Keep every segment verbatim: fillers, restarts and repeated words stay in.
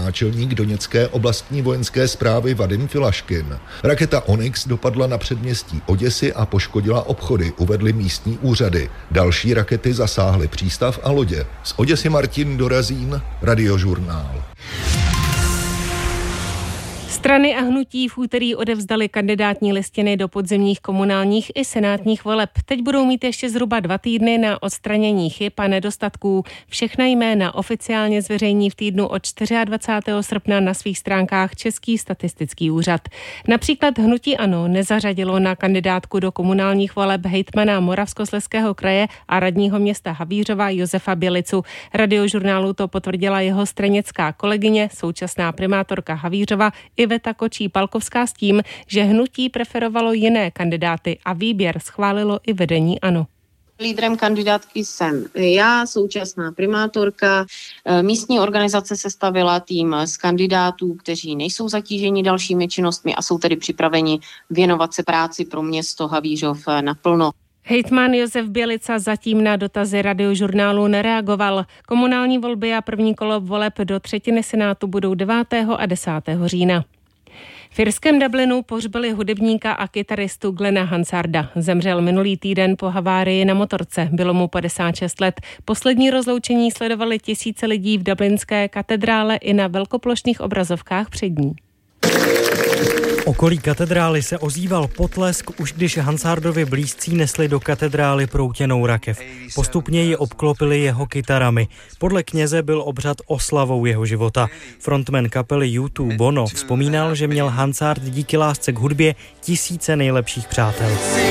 náčelník doněcké oblastní vojenské správy Vadim Filaškin. Raketa Onyx dopadla na předměstí Oděsy a poškodila obchody, uvedly místní úřady. Další rakety zasáhly přístav a lodě. Z Oděsy Martin Dorazín, Radiožurnál. Strany a hnutí v úterý odevzdali kandidátní listiny do podzimních komunálních i senátních voleb. Teď budou mít ještě zhruba dva týdny na odstranění chyb a nedostatků. Všechna jména oficiálně zveřejní v týdnu od dvacátého čtvrtého srpna na svých stránkách Český statistický úřad. Například hnutí ANO nezařadilo na kandidátku do komunálních voleb hejtmana Moravskoslezského kraje a radního města Havířova Josefa Bělicu. Radiožurnálu to potvrdila jeho stranická kolegyně, současná primátorka Havířova Iveta Kočí-Palkovská s tím, že hnutí preferovalo jiné kandidáty a výběr schválilo i vedení ANO. Lídrem kandidátky jsem já, současná primátorka. Místní organizace sestavila tým z kandidátů, kteří nejsou zatíženi dalšími činnostmi a jsou tedy připraveni věnovat se práci pro město Havířov naplno. Hejtman Josef Bělica zatím na dotazy Radiožurnálu nereagoval. Komunální volby a první kolo voleb do třetiny senátu budou devátého a desátého října. V irském Dublinu pohřbili hudebníka a kytaristu Glena Hansarda. Zemřel minulý týden po havárii na motorce. Bylo mu padesát šest let. Poslední rozloučení sledovali tisíce lidí v dublinské katedrále i na velkoplošných obrazovkách před ní. Okolí katedrály se ozýval potlesk, už když Hansardovi blízcí nesli do katedrály proutěnou rakev. Postupně ji obklopili jeho kytarami. Podle kněze byl obřad oslavou jeho života. Frontman kapely U dva Bono vzpomínal, že měl Hansard díky lásce k hudbě tisíce nejlepších přátel.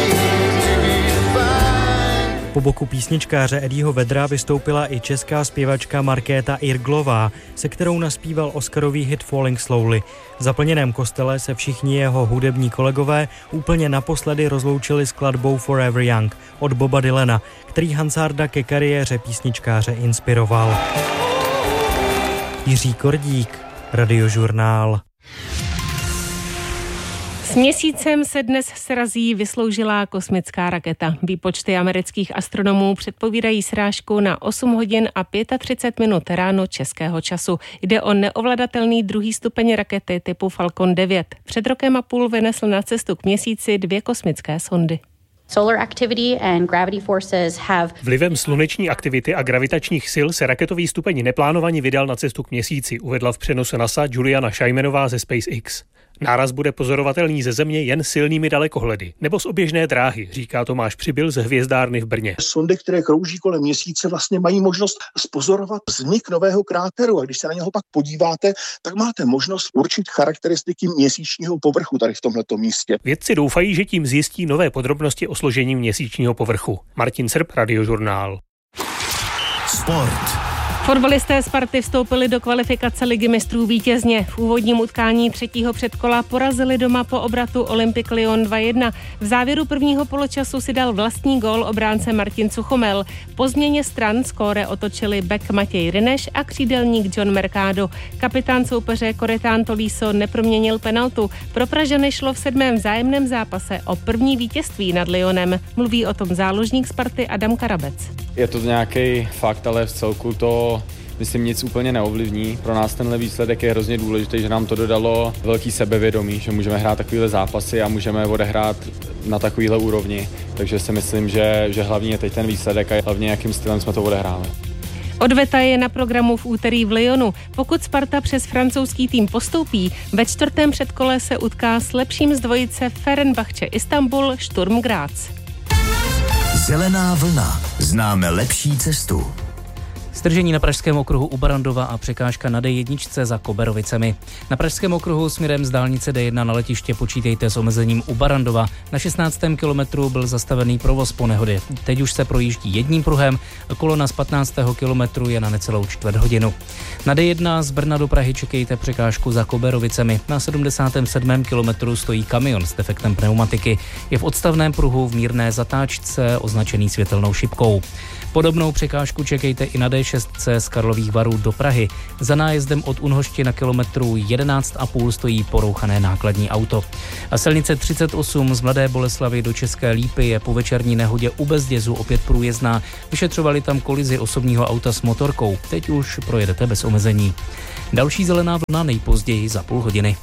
Po boku písničkáře Eddieho Vedra vystoupila i česká zpěvačka Markéta Irglová, se kterou naspíval oscarový hit Falling Slowly. V zaplněném kostele se všichni jeho hudební kolegové úplně naposledy rozloučili skladbou Forever Young od Boba Dylana, který Hansarda ke kariéře písničkáře inspiroval. Jiří Kordík, Radiožurnál. S měsícem se dnes srazí vysloužilá kosmická raketa. Výpočty amerických astronomů předpovídají srážku na osm hodin a třicet pět minut ráno českého času. Jde o neovladatelný druhý stupeň rakety typu Falcon devět. Před rokem a půl vynesl na cestu k měsíci dvě kosmické sondy. Solar activity and gravity forces have... Vlivem sluneční aktivity a gravitačních sil se raketový stupeň neplánovaně vydal na cestu k měsíci, uvedla v přenosu NASA Juliana Šajmenová ze SpaceX. Náraz bude pozorovatelný ze Země jen silnými dalekohledy nebo z oběžné dráhy, říká Tomáš Přibyl ze hvězdárny v Brně. Sondy, které krouží kolem měsíce, vlastně mají možnost zpozorovat vznik nového kráteru a když se na něho pak podíváte, tak máte možnost určit charakteristiky měsíčního povrchu tady v tomhleto místě. Vědci doufají, že tím zjistí nové podrobnosti o složení měsíčního povrchu. Martin Srb, Radiožurnál. Sport. Fotbalisté Sparty vstoupili do kvalifikace Ligy mistrů vítězně. V úvodním utkání třetího předkola porazili doma po obratu Olympique Lyon dva jedna. V závěru prvního poločasu si dal vlastní gól obránce Martin Suchomel. Po změně stran skóre otočili bek Matěj Ryneš a křídelník John Mercado. Kapitán soupeře Coretán Tolisso neproměnil penaltu. Pro Pražany šlo v sedmém vzájemném zápase o první vítězství nad Lyonem. Mluví o tom záložník Sparty Adam Karabec. Je to nějaký fakt, ale v celku to myslím nic úplně neovlivní. Pro nás tenhle výsledek je hrozně důležitý, že nám to dodalo velký sebevědomí, že můžeme hrát takovýhle zápasy a můžeme odehrát na takovýhle úrovni. Takže si myslím, že, že hlavně je teď ten výsledek a hlavně jakým stylem jsme to odehráli. Odveta je na programu v úterý v Lyonu. Pokud Sparta přes francouzský tým postoupí, ve čtvrtém předkole se utká s lepším z dvojice Fenerbahce Istanbul Sturm Graz. Zelená vlna. Známe lepší cestu. Zdržení na Pražském okruhu u Barandova a překážka na D jedna za Koberovicemi. Na Pražském okruhu směrem z dálnice D jedna na letiště počítejte s omezením u Barandova. Na šestnáctém kilometru byl zastavený provoz po nehodě. Teď už se projíždí jedním pruhem, kolona z patnáctého kilometru je na necelou čtvrt hodinu. Na D jedna z Brna do Prahy čekejte překážku za Koberovicemi. Na sedmdesátém sedmém kilometru stojí kamion s defektem pneumatiky. Je v odstavném pruhu v mírné zatáčce označený světelnou šipkou. Podobnou překážku čekejte i na D šest z Karlových Varů do Prahy. Za nájezdem od Unhošti na kilometru jedenáct a půl stojí porouchané nákladní auto. A silnice třicet osm z Mladé Boleslavi do České Lípy je po večerní nehodě u Bezdězu opět průjezdná. Vyšetřovali tam kolizi osobního auta s motorkou. Teď už projedete bez omezení. Další zelená vlna nejpozději za půl hodiny.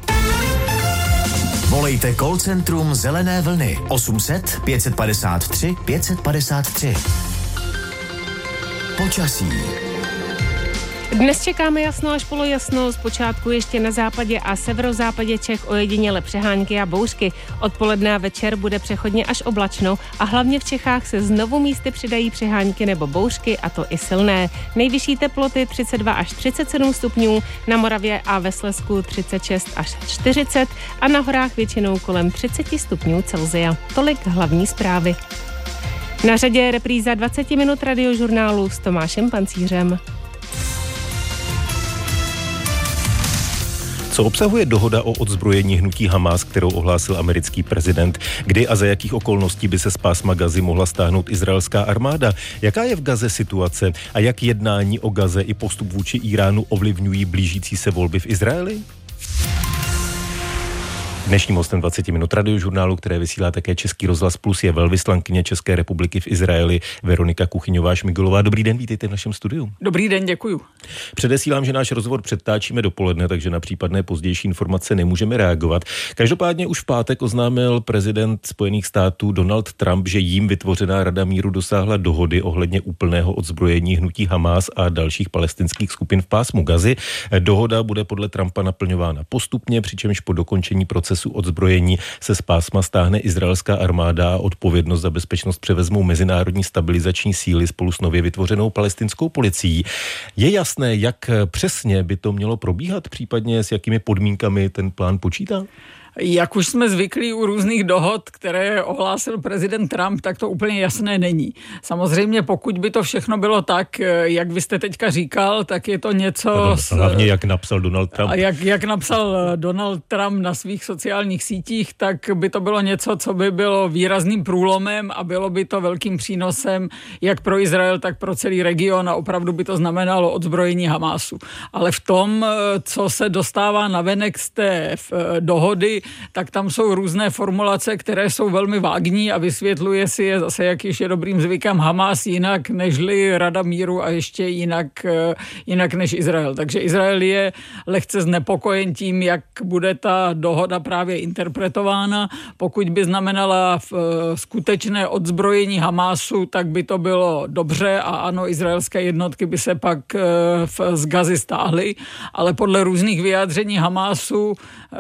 Volejte call centrum Zelené vlny osm set pět padesát tři pět padesát tři. Počasí. Dnes čekáme jasno až polojasno, zpočátku ještě na západě a severozápadě Čech ojediněle přehánky a bouřky. Odpoledne a večer bude přechodně až oblačno a hlavně v Čechách se znovu místy přidají přehánky nebo bouřky, a to i silné. Nejvyšší teploty třicet dva až třicet sedm stupňů, na Moravě a ve Slezsku třicet šest až čtyřicet a na horách většinou kolem třicet stupňů Celsia. Tolik hlavní zprávy. Na řadě je repríza dvacet minut radiožurnálu s Tomášem Pancířem. Co obsahuje dohoda o odzbrojení hnutí Hamás, kterou ohlásil americký prezident? Kdy a za jakých okolností by se z pásma Gazy mohla stáhnout izraelská armáda? Jaká je v Gaze situace a jak jednání o Gaze i postup vůči Iránu ovlivňují blížící se volby v Izraeli? Dnešním hostem dvacet minut radiožurnálu, které vysílá také Český rozhlas Plus, je velvyslankyně České republiky v Izraeli Veronika Kuchyňová-Šmigelová. Dobrý den, vítejte v našem studiu. Dobrý den, děkuju. Předesílám, že náš rozhovor předtáčíme dopoledne, takže na případné pozdější informace nemůžeme reagovat. Každopádně už v pátek oznámil prezident Spojených států Donald Trump, že jím vytvořená Rada míru dosáhla dohody ohledně úplného odzbrojení hnutí Hamás a dalších palestinských skupin v pásmu Gazy. Dohoda bude podle Trumpa naplňována postupně, přičemž po dokončení procesu odzbrojení se z pásma stáhne izraelská armáda a odpovědnost za bezpečnost převezmou mezinárodní stabilizační síly spolu s nově vytvořenou palestinskou policií. Je jasné, jak přesně by to mělo probíhat, případně s jakými podmínkami ten plán počítá? Jak už jsme zvyklí u různých dohod, které ohlásil prezident Trump, tak to úplně jasné není. Samozřejmě pokud by to všechno bylo tak, jak vy jste teďka říkal, tak je to něco... S... Hlavně jak napsal Donald Trump. A jak, jak napsal Donald Trump na svých sociálních sítích, tak by to bylo něco, co by bylo výrazným průlomem a bylo by to velkým přínosem jak pro Izrael, tak pro celý region a opravdu by to znamenalo odzbrojení Hamásu. Ale v tom, co se dostává navenek z té dohody, tak tam jsou různé formulace, které jsou velmi vágní a vysvětluje si je zase, jak již je dobrým zvykem, Hamás jinak nežli Rada míru a ještě jinak, jinak než Izrael. Takže Izrael je lehce znepokojen tím, jak bude ta dohoda právě interpretována. Pokud by znamenala v skutečné odzbrojení Hamásu, tak by to bylo dobře a ano, izraelské jednotky by se pak v, z Gazy stáhly, ale podle různých vyjádření Hamásu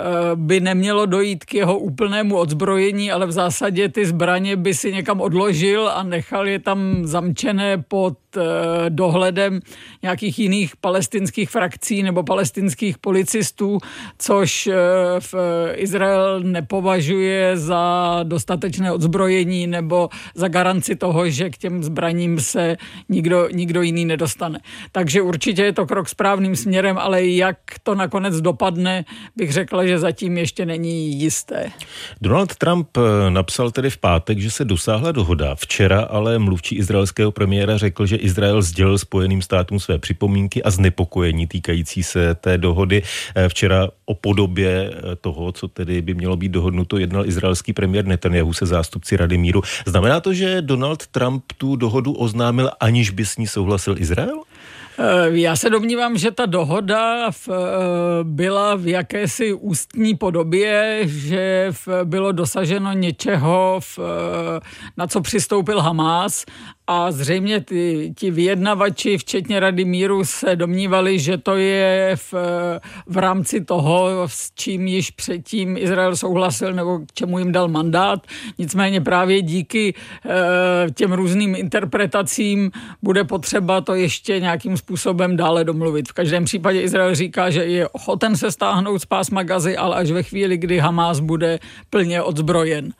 by nemělo dojít k jeho úplnému odzbrojení, ale v zásadě ty zbraně by si někam odložil a nechal je tam zamčené pod dohledem nějakých jiných palestinských frakcí nebo palestinských policistů, což v Izrael nepovažuje za dostatečné odzbrojení nebo za garanci toho, že k těm zbraním se nikdo, nikdo jiný nedostane. Takže určitě je to krok správným směrem, ale jak to nakonec dopadne, bych řekla, že zatím ještě není jisté. Donald Trump napsal tedy v pátek, že se dosáhla dohoda. Včera ale mluvčí izraelského premiéra řekl, že Izrael sdělil Spojeným státům své připomínky a znepokojení týkající se té dohody. Včera o podobě toho, co tedy by mělo být dohodnuto, jednal izraelský premiér Netanyahu se zástupci Rady míru. Znamená to, že Donald Trump tu dohodu oznámil, aniž by s ní souhlasil Izrael? Já se domnívám, že ta dohoda v, byla v jakési ústní podobě, že v, bylo dosaženo něčeho, v, na co přistoupil Hamás a zřejmě ty, ti vyjednavači, včetně Rady míru, se domnívali, že to je v, v rámci toho, s čím již předtím Izrael souhlasil nebo k čemu jim dal mandát. Nicméně právě díky těm různým interpretacím bude potřeba to ještě nějakým způsobem dále domluvit. V každém případě Izrael říká, že je ochoten se stáhnout z pásma Gazy, ale až ve chvíli, kdy Hamás bude plně odzbrojen.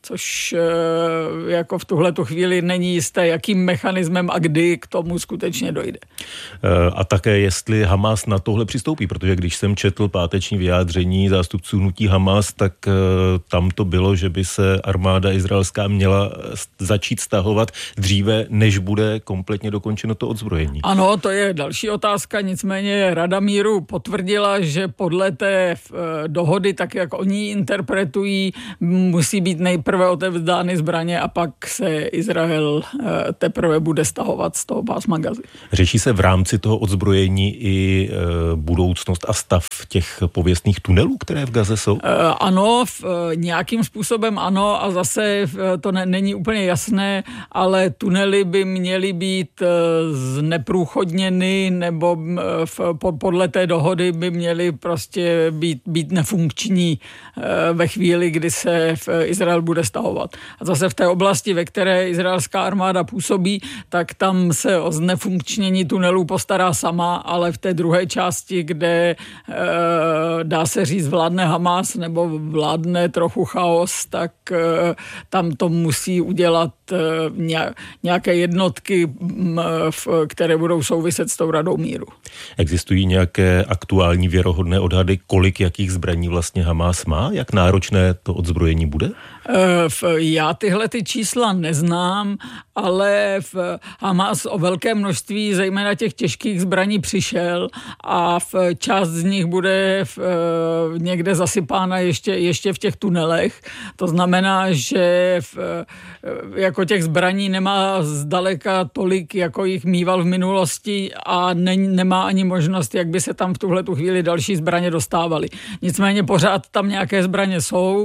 což jako v tuhletu chvíli není jisté, jakým mechanismem a kdy k tomu skutečně dojde. A také jestli Hamas na tohle přistoupí, protože když jsem četl páteční vyjádření zástupců hnutí Hamas, tak tam to bylo, že by se armáda izraelská měla začít stahovat dříve, než bude kompletně dokončeno to odzbrojení. Ano, to je další otázka, nicméně Rada míru potvrdila, že podle té dohody, tak jak oni interpretují, musí být nejprve otevzdány zbraně a pak se Izrael teprve bude stahovat z toho pásma Gazy. Řeší se v rámci toho odzbrojení i budoucnost a stav těch pověstných tunelů, které v Gaze jsou? Ano, v, nějakým způsobem ano a zase to ne, není úplně jasné, ale tunely by měly být zneprůchodněny nebo v, podle té dohody by měly prostě být, být nefunkční ve chvíli, kdy se v Izrael bude stahovat. A zase v té oblasti, ve které izraelská armáda působí, tak tam se o znefunkčnění tunelů postará sama, ale v té druhé části, kde dá se říct vládne Hamas nebo vládne trochu chaos, tak tam to musí udělat nějaké jednotky, které budou souviset s tou Radou míru. Existují nějaké aktuální věrohodné odhady, kolik jakých zbraní vlastně Hamas má? Jak náročné to odzbrojení bude? Já tyhle ty čísla neznám, ale v Hamas o velké množství zejména těch těžkých zbraní přišel a v část z nich bude v, někde zasypána ještě, ještě v těch tunelech. To znamená, že v, jako těch zbraní nemá zdaleka tolik, jako jich mýval v minulosti a ne, nemá ani možnost, jak by se tam v tuhletu chvíli další zbraně dostávaly. Nicméně pořád tam nějaké zbraně jsou.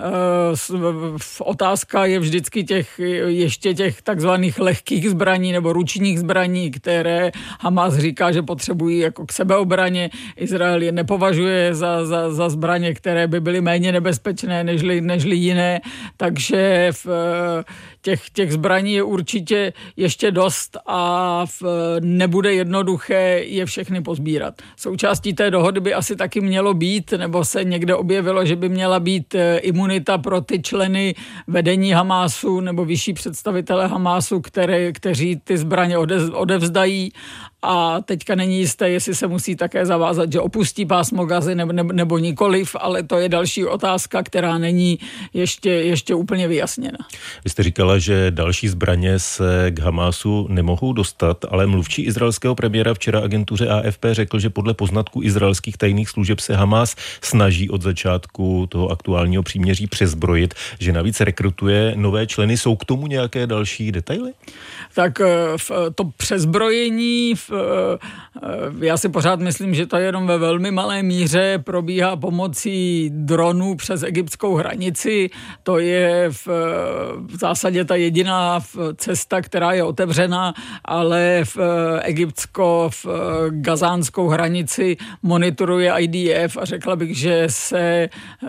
Otázka je vždycky těch, ještě těch takzvaných lehkých zbraní nebo ručních zbraní, které Hamas říká, že potřebují jako k sebeobraně. Izrael je nepovažuje za, za, za zbraně, které by byly méně nebezpečné nežli, nežli jiné, takže v těch, těch zbraní je určitě ještě dost a v, nebude jednoduché je všechny pozbírat. Součástí té dohody by asi taky mělo být, nebo se někde objevilo, že by měla být imunita pro ty členy vedení Hamásu nebo vyšší představitele Hamásu, které, kteří ty zbraně odevzdají. A teďka není jisté, jestli se musí také zavázat, že opustí pásmo Gazy nebo, nebo, nebo nikoliv, ale to je další otázka, která není ještě, ještě úplně vyjasněna. Vy jste říkala, že další zbraně se k Hamásu nemohou dostat, ale mluvčí izraelského premiéra včera agentuře A F P řekl, že podle poznatků izraelských tajných služeb se Hamás snaží od začátku toho aktuálního příměří přezbrojit, že navíc rekrutuje nové členy. Jsou k tomu nějaké další detaily? Tak to přezbrojení, já si pořád myslím, že to jenom ve velmi malé míře probíhá pomocí dronů přes egyptskou hranici. To je v, v zásadě ta jediná cesta, která je otevřena, ale v egyptsko, v gazánskou hranici monitoruje I D F a řekla bych, že se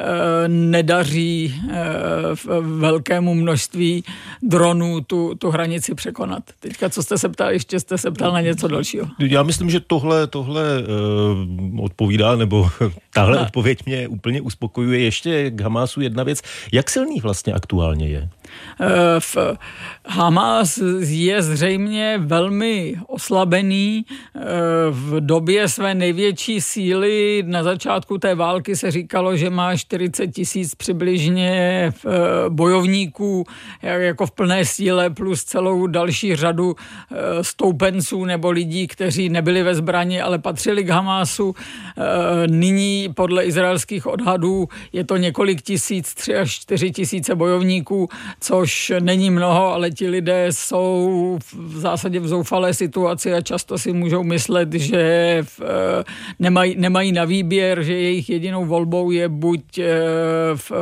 nedaří v velkému množství dronů tu, tu hranici překonat. Teďka, co jste se ptal, ještě jste se ptal na něco dalšího. Já myslím, že tohle, tohle uh, odpovídá, nebo tahle no. odpověď mě úplně uspokojuje. Ještě k Hamásu jedna věc. Jak silný vlastně aktuálně je? V Hamas je zřejmě velmi oslabený. V době své největší síly na začátku té války se říkalo, že má čtyřicet tisíc přibližně bojovníků jako v plné síle plus celou další řadu stoupenců nebo lidí, kteří nebyli ve zbrani, ale patřili k Hamásu. Nyní podle izraelských odhadů je to několik tisíc, tři až čtyři tisíce bojovníků, což není mnoho, ale ti lidé jsou v zásadě v zoufalé situaci a často si můžou myslet, že v, nemají, nemají na výběr, že jejich jedinou volbou je buď v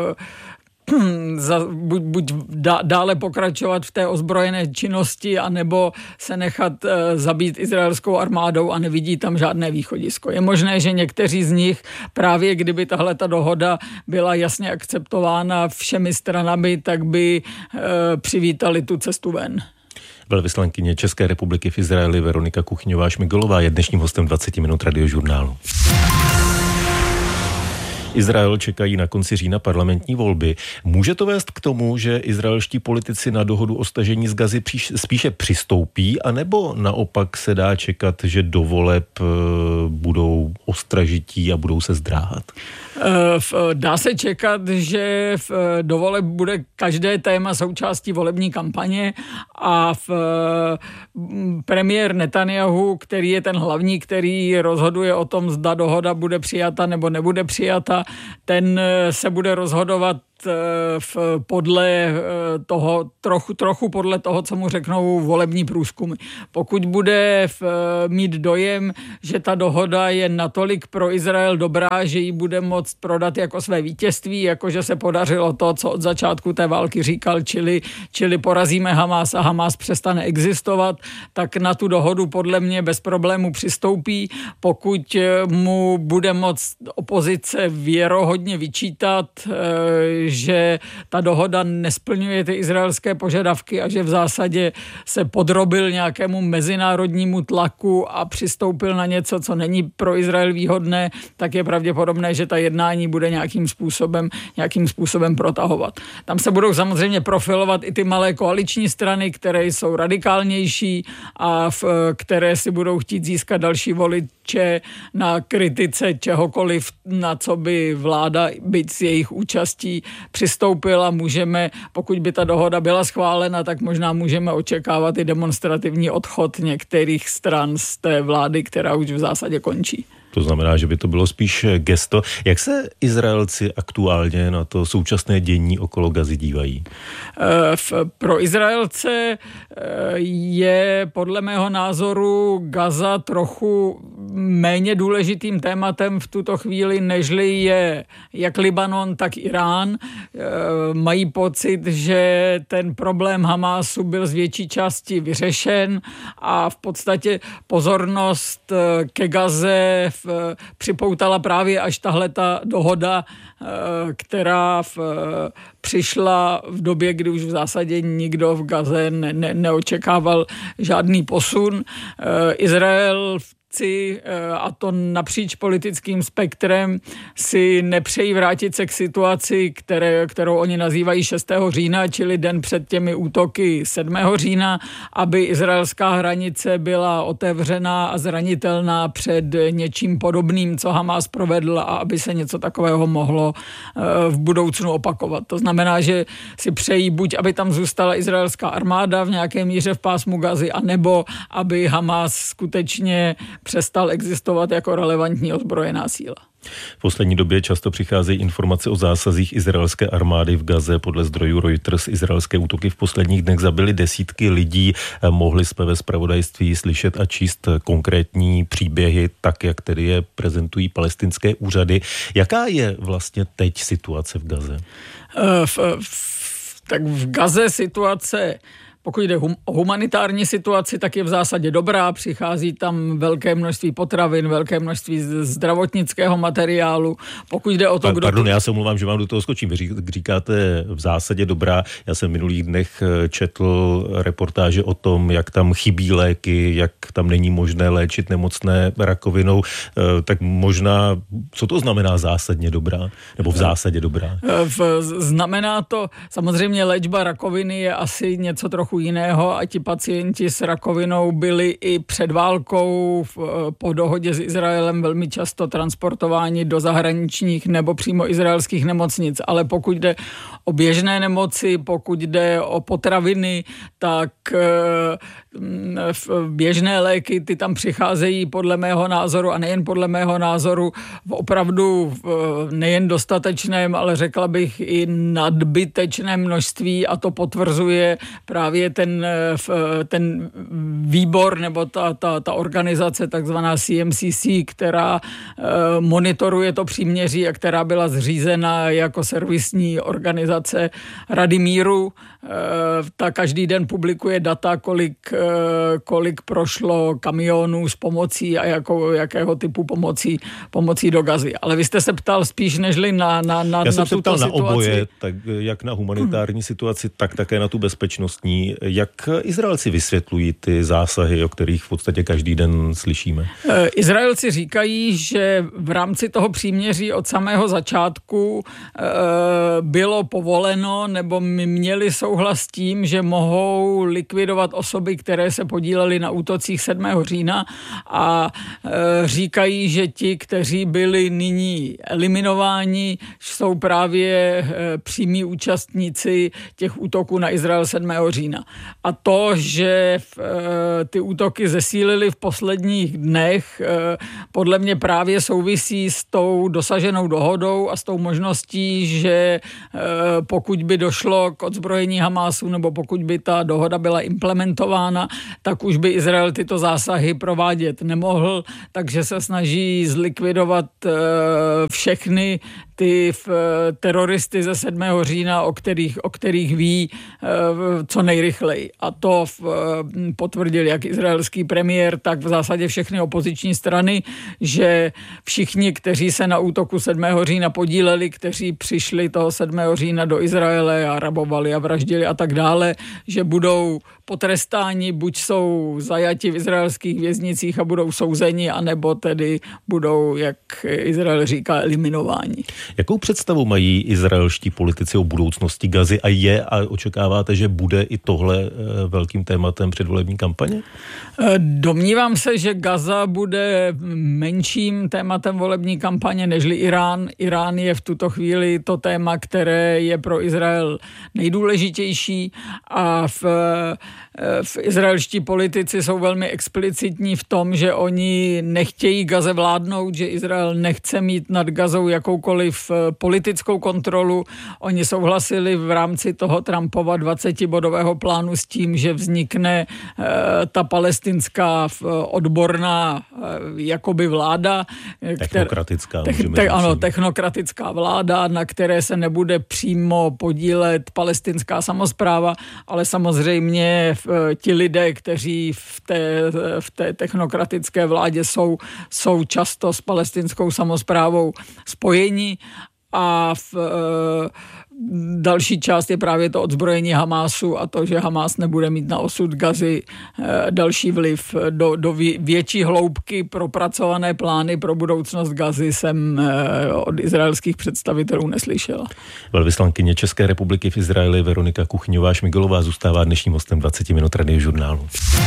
Za, buď, buď dále pokračovat v té ozbrojené činnosti, anebo se nechat e, zabít izraelskou armádou a nevidí tam žádné východisko. Je možné, že někteří z nich, právě kdyby tahle ta dohoda byla jasně akceptována všemi stranami, tak by e, přivítali tu cestu ven. Velvyslankyně České republiky v Izraeli Veronika Kuchňová-Šmigolová je dnešním hostem dvacet minut Radiožurnálu. Izrael čekají na konci října parlamentní volby. Může to vést k tomu, že izraelští politici na dohodu o stažení z Gazy spíše přistoupí, anebo naopak se dá čekat, že do voleb budou ostražití a budou se zdráhat? Dá se čekat, že do voleb bude každé téma součástí volební kampaně a v premiér Netanyahu, který je ten hlavní, který rozhoduje o tom, zda dohoda bude přijata nebo nebude přijata, ten se bude rozhodovat v, podle toho, trochu, trochu podle toho, co mu řeknou volební průzkumy. Pokud bude v, mít dojem, že ta dohoda je natolik pro Izrael dobrá, že ji bude moct prodat jako své vítězství, jako že se podařilo to, co od začátku té války říkal, čili, čili porazíme Hamas a Hamas přestane existovat, tak na tu dohodu podle mě bez problému přistoupí. Pokud mu bude moct opozice věrohodně vyčítat, že ta dohoda nesplňuje ty izraelské požadavky a že v zásadě se podrobil nějakému mezinárodnímu tlaku a přistoupil na něco, co není pro Izrael výhodné, tak je pravděpodobné, že ta jednání bude nějakým způsobem, nějakým způsobem protahovat. Tam se budou samozřejmě profilovat i ty malé koaliční strany, které jsou radikálnější a v, které si budou chtít získat další voliče na kritice čehokoliv, na co by vláda, byť s jejich účastí, přistoupila. Můžeme, pokud by ta dohoda byla schválena, tak možná můžeme očekávat i demonstrativní odchod některých stran z té vlády, která už v zásadě končí. To znamená, že by to bylo spíš gesto. Jak se Izraelci aktuálně na to současné dění okolo Gazy dívají? Pro Izraelce je podle mého názoru Gaza trochu méně důležitým tématem v tuto chvíli, nežli je jak Libanon, tak Irán. Mají pocit, že ten problém Hamásu byl z větší části vyřešen a v podstatě pozornost ke Gaze v, připoutala právě až tahleta dohoda, která v, přišla v době, kdy už v zásadě nikdo v Gaze ne, ne, neočekával žádný posun. Izrael a to napříč politickým spektrem si nepřejí vrátit se k situaci, které, kterou oni nazývají šestého října, čili den před těmi útoky sedmého října, aby izraelská hranice byla otevřená a zranitelná před něčím podobným, co Hamas provedl, a aby se něco takového mohlo v budoucnu opakovat. To znamená, že si přejí buď, aby tam zůstala izraelská armáda v nějaké míře v pásmu Gazy, anebo aby Hamas skutečně přestal existovat jako relevantní ozbrojená síla. V poslední době často přicházejí informace o zásazích izraelské armády v Gaze. Podle zdrojů Reuters izraelské útoky v posledních dnech zabily desítky lidí. Mohli jsme ve zpravodajství slyšet a číst konkrétní příběhy, tak jak tedy je prezentují palestinské úřady. Jaká je vlastně teď situace v Gaze? V, v, tak v Gaze situace, pokud jde o humanitární situaci, tak je v zásadě dobrá. Přichází tam velké množství potravin, velké množství zdravotnického materiálu. Pokud jde o to, kdo... Pardon, já se omlouvám, že vám do toho skočím. Vy říkáte v zásadě dobrá. Já jsem v minulých dnech četl reportáže o tom, jak tam chybí léky, jak tam není možné léčit nemocné rakovinou. Tak možná, co to znamená zásadně dobrá? Nebo v zásadě dobrá? V, znamená to, samozřejmě léčba rakoviny je asi něco trochu jiného a ti pacienti s rakovinou byli i před válkou v, po dohodě s Izraelem velmi často transportováni do zahraničních nebo přímo izraelských nemocnic. Ale pokud jde o běžné nemoci, pokud jde o potraviny, tak v běžné léky ty tam přicházejí podle mého názoru a nejen podle mého názoru v opravdu v nejen dostatečném, ale řekla bych i nadbytečném množství, a to potvrzuje právě ten, ten výbor nebo ta, ta, ta organizace takzvaná C M C C, která monitoruje to příměří a která byla zřízena jako servisní organizace Rady míru ta každý den publikuje data, kolik, kolik prošlo kamionů s pomocí a jako, jakého typu pomocí, pomocí do Gazy. Ale vy jste se ptal spíš nežli na, na, na, Já jsem na se tuto ptal situaci. na oboje, tak jak na humanitární hmm. situaci, tak také na tu bezpečnostní. Jak Izraelci vysvětlují ty zásahy, o kterých v podstatě každý den slyšíme? Izraelci říkají, že v rámci toho příměří od samého začátku bylo povoleno nebo měli souhlas s tím, že mohou likvidovat osoby, které se podílely na útocích sedmého října a říkají, že ti, kteří byli nyní eliminováni, jsou právě přímí účastníci těch útoků na Izrael sedmého října. A to, že ty útoky zesílily v posledních dnech, podle mě právě souvisí s tou dosaženou dohodou a s tou možností, že pokud by došlo k odzbrojení Hamásu nebo pokud by ta dohoda byla implementována, tak už by Izrael tyto zásahy provádět nemohl, takže se snaží zlikvidovat všechny ty teroristy ze sedmého října, o kterých, o kterých ví co nejrychleji. A to potvrdil jak izraelský premiér, tak v zásadě všechny opoziční strany, že všichni, kteří se na útoku sedmého října podíleli, kteří přišli toho sedmého října do Izraele a rabovali a vraždili a tak dále, že budou potrestáni, buď jsou zajati v izraelských věznicích a budou souzeni, anebo tedy budou, jak Izrael říká, eliminováni. Jakou představu mají izraelští politici o budoucnosti Gazy a je a očekáváte, že bude i tohle velkým tématem předvolební kampaně? Domnívám se, že Gaza bude menším tématem volební kampaně nežli Irán. Irán je v tuto chvíli to téma, které je pro Izrael nejdůležitější a v, v izraelští politici jsou velmi explicitní v tom, že oni nechtějí Gaze vládnout, že Izrael nechce mít nad Gazou jakoukoliv politickou kontrolu. Oni souhlasili v rámci toho Trumpova dvacetibodového plánu s tím, že vznikne ta palestinská odborná jakoby vláda. Technokratická. Te, te, ano, technokratická vláda, na které se nebude přímo podílet palestinská samospráva, ale samozřejmě ti lidé, kteří v té, v té technokratické vládě jsou, jsou často s palestinskou samosprávou spojeni a v další část je právě to odzbrojení Hamásu a to, že Hamás nebude mít na osud Gazy další vliv. Do, do větší hloubky propracované plány pro budoucnost Gazy jsem od izraelských představitelů neslyšela. Velvyslankyně České republiky v Izraeli Veronika Kuchňová-Šmigelová zůstává dnešním hostem dvacet minut Radiožurnálu.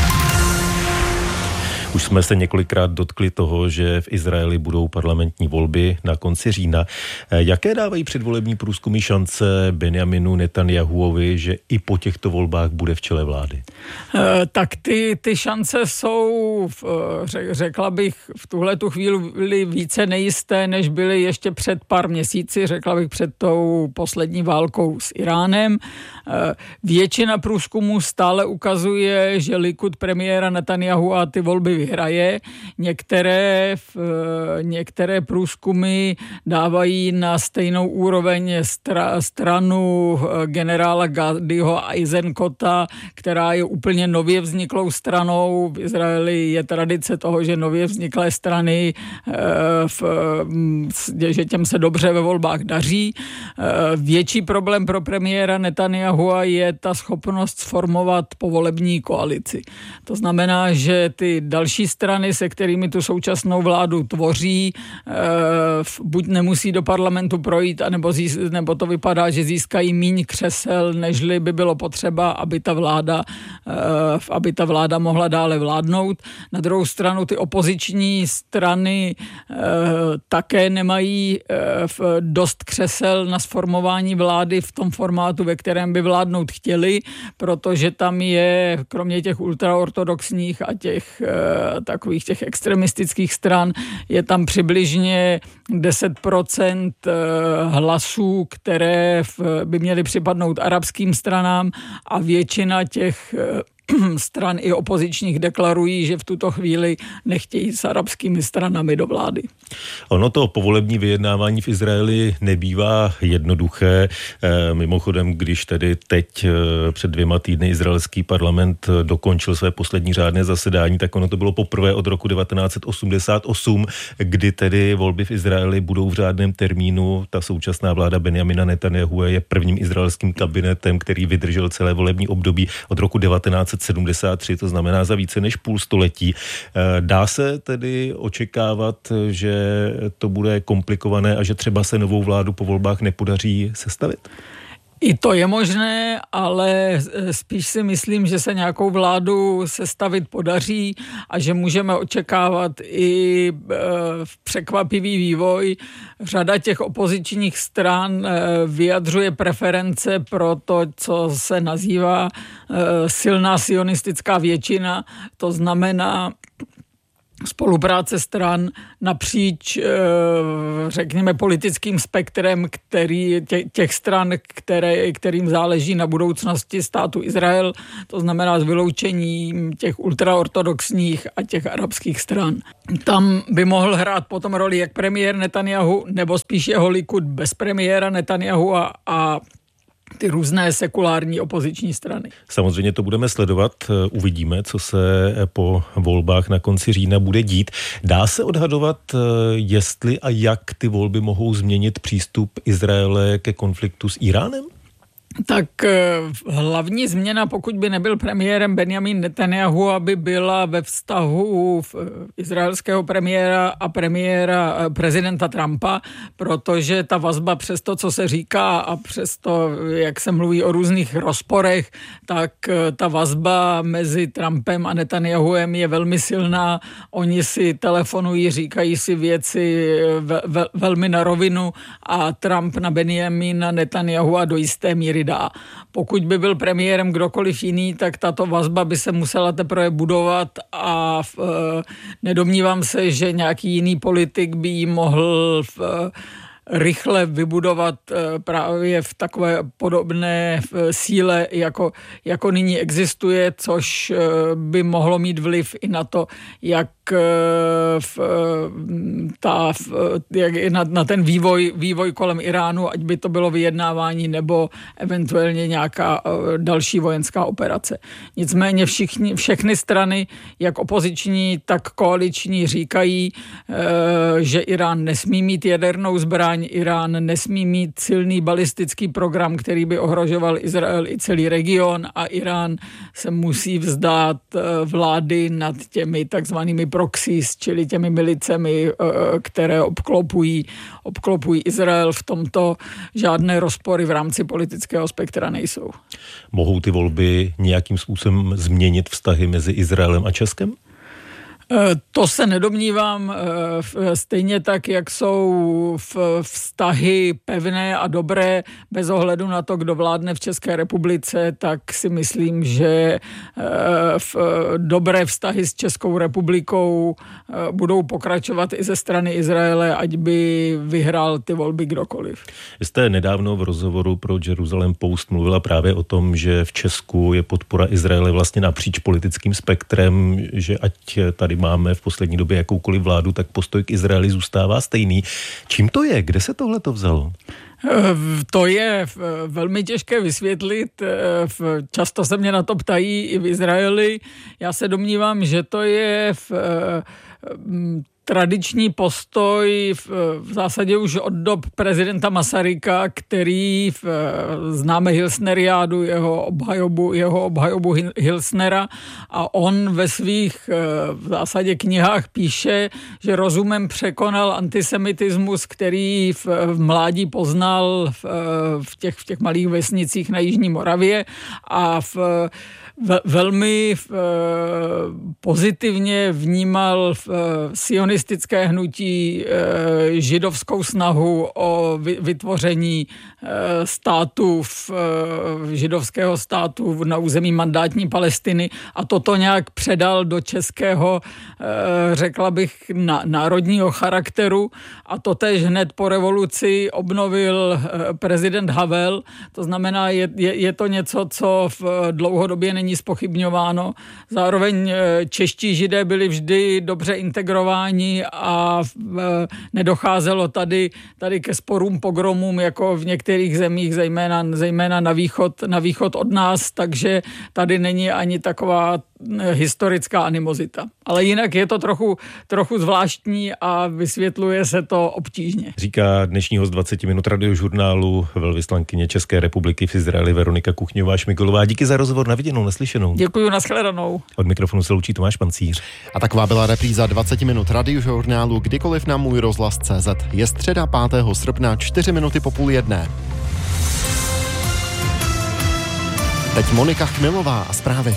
Už jsme se několikrát dotkli toho, že v Izraeli budou parlamentní volby na konci října. Jaké dávají předvolební průzkumy šance Benjaminu Netanjahuovi, že i po těchto volbách bude v čele vlády? Tak ty, ty šance jsou, řekla bych, v tuhletu chvíli více nejisté, než byly ještě před pár měsíci, řekla bych před tou poslední válkou s Iránem. Většina průzkumů stále ukazuje, že Likud premiéra Netanjahu a ty volby vyhraje. Některé, některé průzkumy dávají na stejnou úroveň stra, stranu generála Gadiho Eisenkota, která je úplně nově vzniklou stranou. V Izraeli je tradice toho, že nově vzniklé strany, v, že těm se dobře ve volbách daří. Větší problém pro premiéra Netanyahua je ta schopnost sformovat povolební koalici. To znamená, že ty další strany, se kterými tu současnou vládu tvoří, buď nemusí do parlamentu projít, anebo, zís, nebo to vypadá, že získají míň křesel, nežli by bylo potřeba, aby ta vláda, aby ta vláda mohla dále vládnout. Na druhou stranu ty opoziční strany také nemají dost křesel na sformování vlády v tom formátu, ve kterém by vládnout chtěli, protože tam je, kromě těch ultraortodoxních a těch takových těch extremistických stran, je tam přibližně deset procent hlasů, které by měly připadnout arabským stranám a většina těch stran i opozičních deklarují, že v tuto chvíli nechtějí s arabskými stranami do vlády. Ono to povolební vyjednávání v Izraeli nebývá jednoduché. Mimochodem, když tedy teď před dvěma týdny izraelský parlament dokončil své poslední řádné zasedání, tak ono to bylo poprvé od roku devatenáct set osmdesát osm, kdy tedy volby v Izraeli budou v řádném termínu. Ta současná vláda Benjamina Netanjahua je prvním izraelským kabinetem, který vydržel celé volební období od roku devatenáct set sedmdesát tři, to znamená za více než půl století. Dá se tedy očekávat, že to bude komplikované a že třeba se novou vládu po volbách nepodaří sestavit? I to je možné, ale spíš si myslím, že se nějakou vládu sestavit podaří a že můžeme očekávat i překvapivý vývoj. Řada těch opozičních stran vyjadřuje preference pro to, co se nazývá silná sionistická většina. To znamená spolupráce stran napříč, řekněme, politickým spektrem, který, těch stran, které, kterým záleží na budoucnosti státu Izrael, to znamená s vyloučením těch ultraortodoxních a těch arabských stran. Tam by mohl hrát potom roli jak premiér Netanjahu, nebo spíš jeho Likud bez premiéra Netanjahu a, a ty různé sekulární opoziční strany. Samozřejmě to budeme sledovat, uvidíme, co se po volbách na konci října bude dít. Dá se odhadovat, jestli a jak ty volby mohou změnit přístup Izraele ke konfliktu s Iránem? Tak hlavní změna, pokud by nebyl premiérem Benjamin Netanjahu, aby byla ve vztahu izraelského premiéra a premiéra prezidenta Trumpa, protože ta vazba přes to, co se říká a přes to, jak se mluví o různých rozporech, tak ta vazba mezi Trumpem a Netanjahuem je velmi silná. Oni si telefonují, říkají si věci ve, ve, velmi na rovinu a Trump na Benjamina Netanyahua do jisté míry dá. Pokud by byl premiérem kdokoliv jiný, tak tato vazba by se musela teprve budovat a v, nedomnívám se, že nějaký jiný politik by ji mohl v, rychle vybudovat právě v takové podobné síle, jako, jako nyní existuje, což by mohlo mít vliv i na to, jak v, ta, v, jak na, na ten vývoj, vývoj kolem Iránu, ať by to bylo vyjednávání nebo eventuálně nějaká další vojenská operace. Nicméně všichni, všechny strany, jak opoziční, tak koaliční, říkají, že Irán nesmí mít jadernou zbraň, Irán nesmí mít silný balistický program, který by ohrožoval Izrael i celý region a Irán se musí vzdát vlády nad těmi takzvanými proxies, čili těmi milicemi, které obklopují, obklopují Izrael. V tomto žádné rozpory v rámci politického spektra nejsou. Mohou ty volby nějakým způsobem změnit vztahy mezi Izraelem a Českem? To se nedomnívám, stejně tak, jak jsou vztahy pevné a dobré bez ohledu na to, kdo vládne v České republice, tak si myslím, že dobré vztahy s Českou republikou budou pokračovat i ze strany Izraele, ať by vyhrál ty volby kdokoliv. Vy jste nedávno v rozhovoru pro Jerusalem Post mluvila právě o tom, že v Česku je podpora Izraele vlastně napříč politickým spektrem, že ať tady máme v poslední době jakoukoliv vládu, tak postoj k Izraeli zůstává stejný. Čím to je? Kde se tohle to vzalo? To je velmi těžké vysvětlit. Často se mě na to ptají i v Izraeli. Já se domnívám, že to je v tradiční postoj v, v zásadě už od dob prezidenta Masaryka, který v, známe Hilsneriádu, jeho obhajobu, jeho obhajobu Hilsnera a on ve svých v zásadě knihách píše, že rozumem překonal antisemitismus, který v, v mládí poznal v, v, těch, v těch malých vesnicích na Jižní Moravě a v velmi v, pozitivně vnímal v, sionistický komunistické hnutí, židovskou snahu o vytvoření státu, v, židovského státu na území mandátní Palestiny a toto nějak předal do českého, řekla bych, národního charakteru a to též hned po revoluci obnovil prezident Havel. To znamená, je, je, je to něco, co v dlouhodobě není zpochybňováno. Zároveň čeští židé byli vždy dobře integrováni a nedocházelo tady, tady ke sporům, pogromům, jako v některých zemích, zejména, zejména na východ, na východ od nás, takže tady není ani taková historická animozita. Ale jinak je to trochu, trochu zvláštní a vysvětluje se to obtížně. Říká dnešní host dvacet minut radiožurnálu velvyslankyně České republiky v Izraeli Veronika Kuchňová-Šmiglová. Díky za rozhovor, na viděnou, naslyšenou. Děkuji, nashledanou. Od mikrofonu se loučí Tomáš Pancíř. A taková byla repríza dvacet minut radiožurnálu kdykoliv na můj rozhlas tečka cé zet. Je středa pátého srpna, čtyři minuty po půl jedné. Teď Monika Chmilová a zprávy.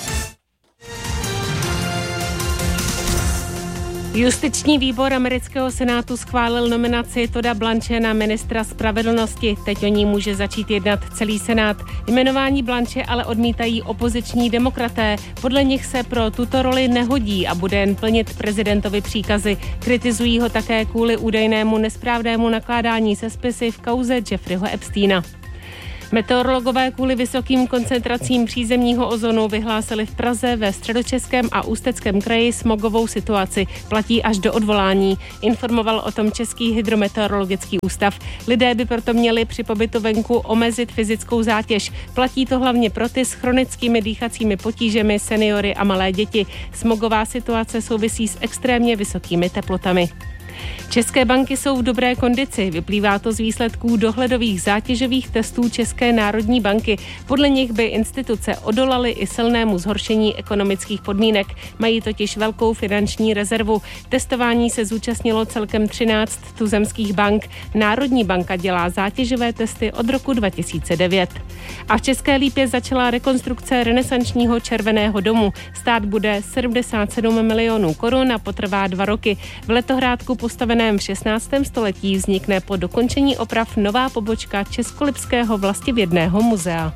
Justiční výbor amerického senátu schválil nominaci Todda Blanche na ministra spravedlnosti. Teď o ní může začít jednat celý senát. Jmenování Blanche ale odmítají opoziční demokraté. Podle nich se pro tuto roli nehodí a bude jen plnit prezidentovi příkazy. Kritizují ho také kvůli údajnému nesprávnému nakládání se spisy v kauze Jeffreyho Epsteina. Meteorologové kvůli vysokým koncentracím přízemního ozonu vyhlásili v Praze, ve Středočeském a Ústeckém kraji smogovou situaci. Platí až do odvolání. Informoval o tom Český hydrometeorologický ústav. Lidé by proto měli při pobytu venku omezit fyzickou zátěž. Platí to hlavně pro ty s chronickými dýchacími potížemi, seniory a malé děti. Smogová situace souvisí s extrémně vysokými teplotami. České banky jsou v dobré kondici, vyplývá to z výsledků dohledových zátěžových testů České národní banky. Podle nich by instituce odolaly i silnému zhoršení ekonomických podmínek. Mají totiž velkou finanční rezervu. Testování se zúčastnilo celkem třináct tuzemských bank. Národní banka dělá zátěžové testy od roku dva tisíce devět. A v České Lípě začala rekonstrukce renesančního Červeného domu. Stát bude sedmdesát sedm milionů korun a potrvá dva roky. V Letohrádku postaveném v šestnáctém století vznikne po dokončení oprav nová pobočka Českolipského vlastivědného muzea.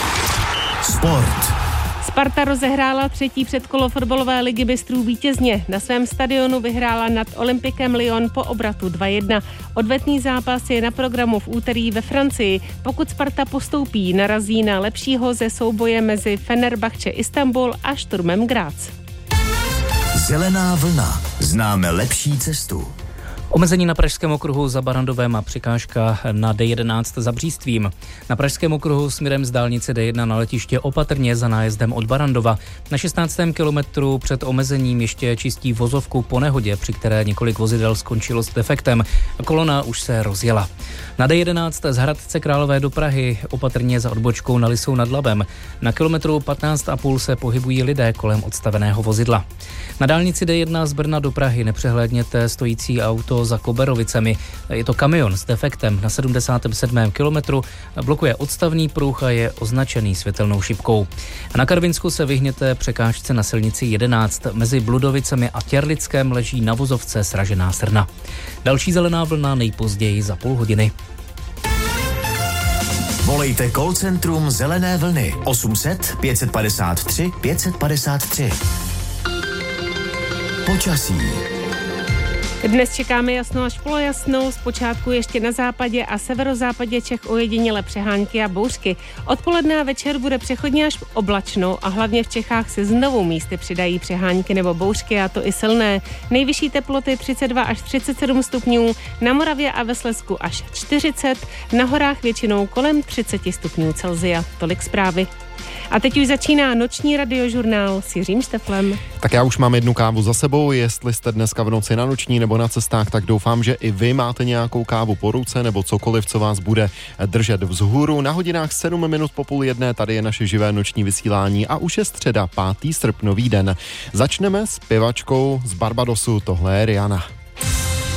Sport. Sparta rozehrála třetí předkolo fotbalové ligy mistrů vítězně. Na svém stadionu vyhrála nad Olympikem Lyon po obratu dva jedna. Odvetný zápas je na programu v úterý ve Francii. Pokud Sparta postoupí, narazí na lepšího ze souboje mezi Fenerbahce Istanbul a Sturmem Graz. Zelená vlna. Známe lepší cestu. Omezení na Pražském okruhu za Barrandovem a překážka na D jedenáct za Břístvím. Na Pražském okruhu směrem z dálnice D jedna na letiště opatrně za nájezdem od Barrandova. Na šestnáctém kilometru před omezením ještě čistí vozovku po nehodě, při které několik vozidel skončilo s defektem. Kolona už se rozjela. Na D jedenáct z Hradce Králové do Prahy opatrně za odbočkou na Lisou nad Labem. Na kilometru patnáct a půl se pohybují lidé kolem odstaveného vozidla. Na dálnici D jedna z Brna do Prahy nepřehlédněte stojící auto za Koberovicemi. Je to kamion s defektem na sedmdesátém sedmém kilometru, blokuje odstavný pruh a je označený světelnou šipkou. Na Karvinsku se vyhněte překážce na silnici jedenáct. Mezi Bludovicemi a Těrlickém leží na vozovce sražená srna. Další zelená vlna nejpozději za půl hodiny. Volejte call centrum Zelené vlny osm set pět padesát tři pět padesát tři. Počasí. Dnes čekáme jasno až polojasnou, zpočátku ještě na západě a severozápadě Čech ojediněle přehánky a bouřky. Odpoledne a večer bude přechodně až oblačno a hlavně v Čechách se znovu místy přidají přehánky nebo bouřky, a to i silné. Nejvyšší teploty třicet dva až třicet sedm stupňů, na Moravě a ve Slezsku až čtyřicet, na horách většinou kolem třicet stupňů Celsia. Tolik zprávy. A teď už začíná noční radiožurnál s Jiřím Šteflem. Tak já už mám jednu kávu za sebou, jestli jste dneska v noci na noční nebo na cestách, tak doufám, že i vy máte nějakou kávu po ruce nebo cokoliv, co vás bude držet vzhůru. Na hodinách sedm minut po půl jedné tady je naše živé noční vysílání a už je středa, pátý srpnový den. Začneme s zpěvačkou z Barbadosu, tohle je Rihanna.